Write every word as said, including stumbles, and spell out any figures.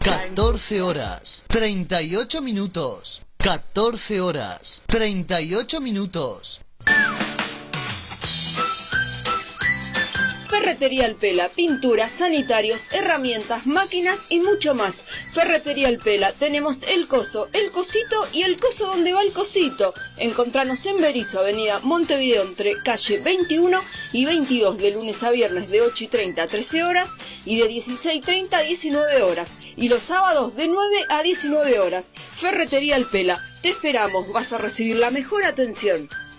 catorce horas, treinta y ocho minutos. catorce horas, treinta y ocho minutos. Ferretería El Pela, pinturas, sanitarios, herramientas, máquinas y mucho más. Ferretería El Pela, tenemos el coso, el cosito y el coso donde va el cosito. Encontranos en Berizo, avenida Montevideo, entre calle veintiuno y veintidós, de lunes a viernes de ocho y treinta a trece horas y de dieciséis y treinta a diecinueve horas. Y los sábados de nueve a diecinueve horas. Ferretería El Pela, te esperamos, vas a recibir la mejor atención.